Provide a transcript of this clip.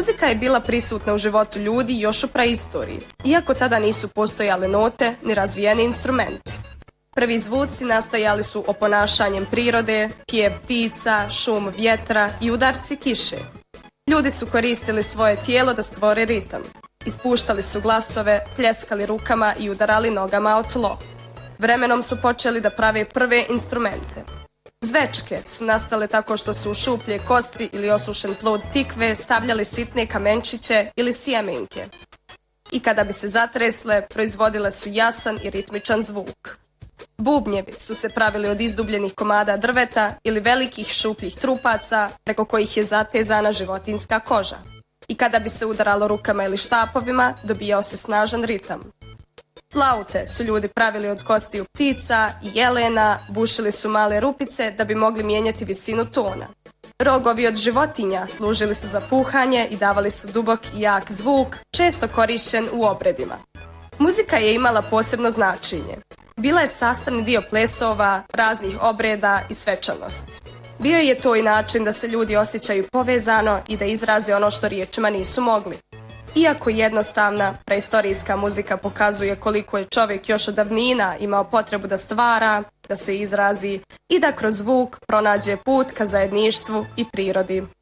Muzika je bila prisutna u životu ljudi još u praistoriji, iako tada nisu postojale note ni razvijeni instrumenti. Prvi zvuci nastajali su oponašanjem prirode, pjev ptica, šum vjetra i udarci kiše. Ljudi su koristili svoje tijelo da stvore ritam. Ispuštali su glasove, pljeskali rukama i udarali nogama o tlo. Vremenom su počeli da prave prve instrumente. Zvečke su nastale tako što su u šuplje kosti ili osušen plod tikve stavljali sitne kamenčiće ili sjemenke. I kada bi se zatresle, proizvodile su jasan i ritmičan zvuk. Bubnjevi su se pravili od izdubljenih komada drveta ili velikih šupljih trupaca preko kojih je zatezana životinjska koža. I kada bi se udaralo rukama ili štapovima, dobijao se snažan ritam. Flaute su ljudi pravili od kostiju ptica i jelena, bušili su male rupice da bi mogli mijenjati visinu tona. Rogovi od životinja služili su za puhanje i davali su dubok i jak zvuk, često korišćen u obredima. Muzika je imala posebno značenje. Bila je sastavni dio plesova, raznih obreda i svečanosti. Bio je to i način da se ljudi osjećaju povezano i da izraze ono što riječima nisu mogli. Iako jednostavna, preistorijska muzika pokazuje koliko je čovjek još od davnina imao potrebu da stvara, da se izrazi i da kroz zvuk pronađe put ka zajedništvu i prirodi.